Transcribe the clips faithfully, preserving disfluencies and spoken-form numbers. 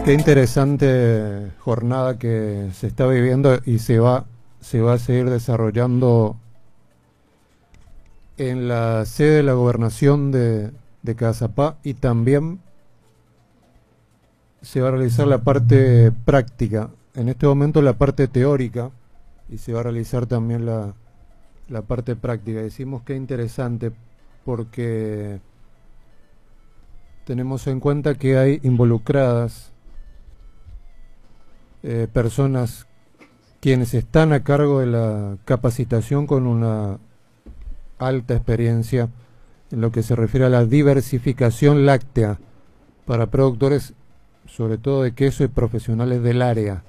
Qué interesante jornada que se está viviendo y se va, se va a seguir desarrollando en la sede de la gobernación de, de Cazapá, y también se va a realizar la parte práctica, en este momento la parte teórica, y se va a realizar también la, la parte práctica. Decimos que interesante porque tenemos en cuenta que hay involucradas eh, personas quienes están a cargo de la capacitación con una alta experiencia en lo que se refiere a la diversificación láctea para productores, sobre todo de queso, y profesionales del área.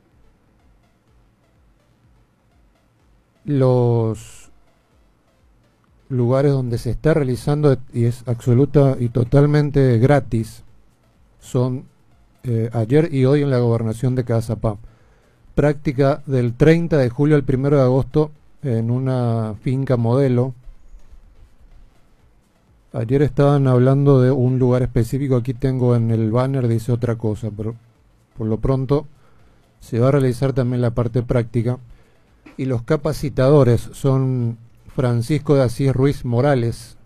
Los lugares donde se está realizando, y es absoluta y totalmente gratis, son eh, ayer y hoy en la gobernación de Cazapá. Práctica del treinta de julio al primero de agosto en una finca modelo. Ayer estaban hablando de un lugar específico, aquí tengo en el banner, dice otra cosa, pero por lo pronto se va a realizar también la parte práctica. Y los capacitadores son Francisco de Asís Ruiz Morales,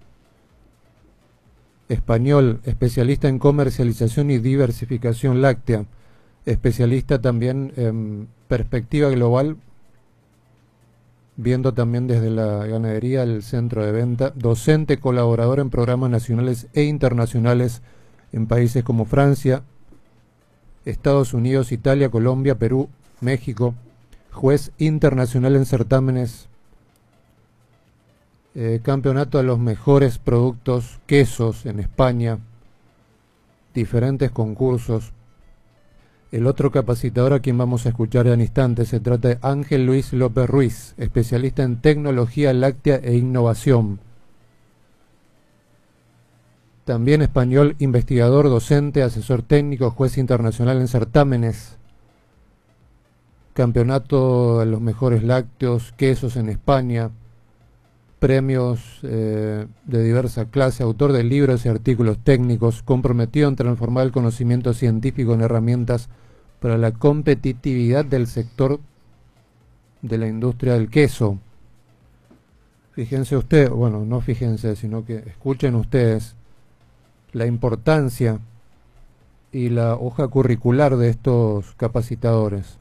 español, especialista en comercialización y diversificación láctea, especialista también en perspectiva global, viendo también desde la ganadería el centro de venta, docente colaborador en programas nacionales e internacionales en países como Francia, Estados Unidos, Italia, Colombia, Perú, México, juez internacional en certámenes, eh, campeonato de los mejores productos quesos en España, diferentes concursos. El otro capacitador a quien vamos a escuchar en instantes se trata de Ángel Luis López Ruiz, especialista en tecnología láctea e innovación. También español, investigador, docente, asesor técnico, juez internacional en certámenes, campeonato de los mejores lácteos, quesos en España, premios eh, de diversa clase, autor de libros y artículos técnicos, comprometido en transformar el conocimiento científico en herramientas para la competitividad del sector de la industria del queso. Fíjense ustedes, bueno, no fíjense, sino que escuchen ustedes la importancia y la hoja curricular de estos capacitadores.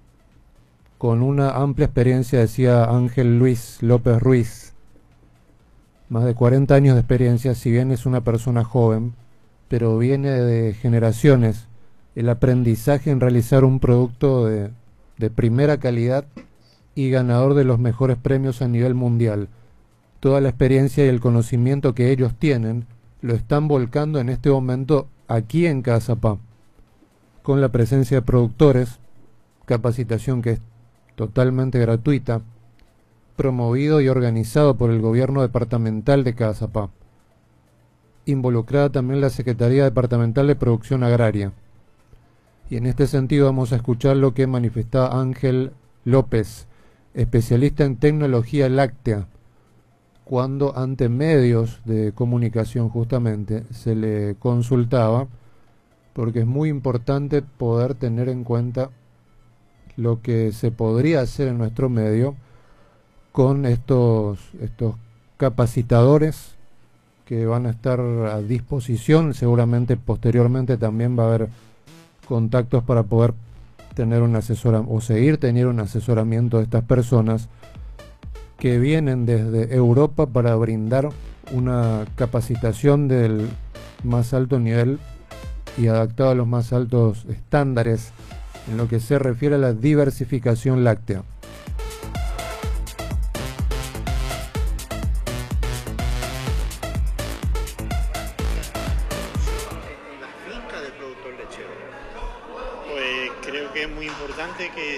Con una amplia experiencia, decía Ángel Luis López Ruiz, más de cuarenta años de experiencia, si bien es una persona joven, pero viene de generaciones el aprendizaje en realizar un producto de, de primera calidad y ganador de los mejores premios a nivel mundial. Toda la experiencia y el conocimiento que ellos tienen lo están volcando en este momento aquí en Cazapá, con la presencia de productores, capacitación que es totalmente gratuita, promovido y organizado por el gobierno departamental de Cazapá, involucrada también la Secretaría Departamental de Producción Agraria. Y en este sentido vamos a escuchar lo que manifestaba Ángel López, especialista en tecnología láctea, cuando ante medios de comunicación justamente se le consultaba, porque es muy importante poder tener en cuenta lo que se podría hacer en nuestro medio con estos, estos capacitadores que van a estar a disposición. Seguramente posteriormente también va a haber contactos para poder tener un asesoramiento o seguir teniendo un asesoramiento de estas personas que vienen desde Europa para brindar una capacitación del más alto nivel y adaptado a los más altos estándares en lo que se refiere a la diversificación láctea. Pues creo que es muy importante que